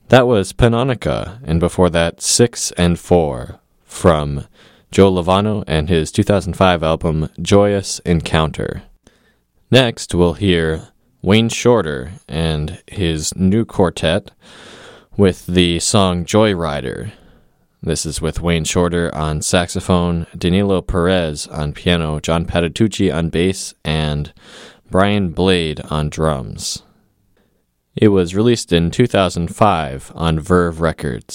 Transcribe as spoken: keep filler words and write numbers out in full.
That was Panonica, and before that, Six and Four, from Joe Lovano and his two thousand five album, Joyous Encounter. Next, we'll hear Wayne Shorter and his new quartet with the song Joyrider. This is with Wayne Shorter on saxophone, Danilo Perez on piano, John Patitucci on bass, and Brian Blade on drums. It was released in two thousand five on Verve Records.